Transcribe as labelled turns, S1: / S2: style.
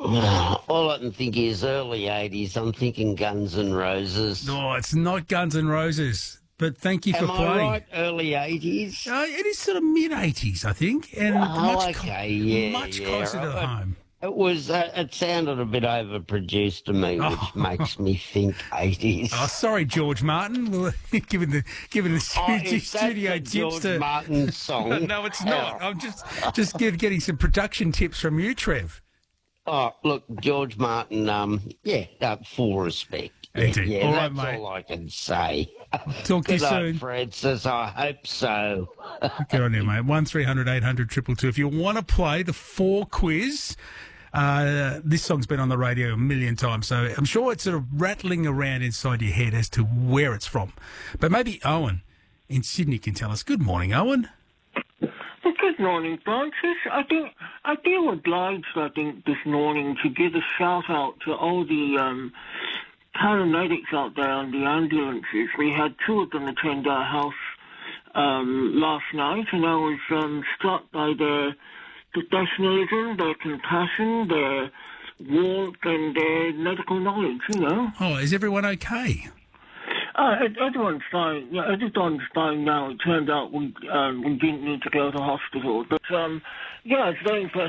S1: All I can think is early 80s. I'm thinking Guns N' Roses.
S2: No, it's not Guns N' Roses. But thank you for
S1: Am I
S2: playing.
S1: right? Early 80s?
S2: It is sort of mid-80s, I think, and much closer to home.
S1: It was. It sounded a bit overproduced to me, which makes me think 80s.
S2: Oh, sorry, George Martin. Given the studio tips
S1: George Martin song.
S2: No, it's not. I'm just getting some production tips from you, Trev.
S1: Oh, look, George Martin. Full respect.
S2: Indeed.
S1: Yeah,
S2: all right,
S1: that's
S2: mate.
S1: all I can say.
S2: Talk to you
S1: Good night,
S2: soon.
S1: Francis. I hope so.
S2: Good on you, mate. 1300 800 222. If you want to play the 4 quiz, this song's been on the radio a million times, so I'm sure it's sort of rattling around inside your head as to where it's from. But maybe Owen in Sydney can tell us. Good morning, Owen.
S3: Good morning, Francis. I feel obliged, this morning to give a shout-out to all the paramedics out there on the ambulances. We had 2 of them attend our house last night, and I was struck by their professionalism, their compassion, their warmth, and their medical knowledge,
S2: Oh, is everyone okay?
S3: Everyone's fine. Yeah, everyone's fine now. It turned out we didn't need to go to hospital. But, it's very impressive.